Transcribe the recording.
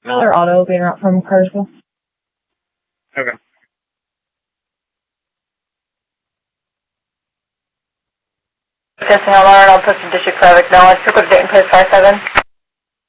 Miller Auto being route from Cartersville. Okay. Testing alarm, I'll put some district 5 acknowledged. Pick up Dayton Post 57.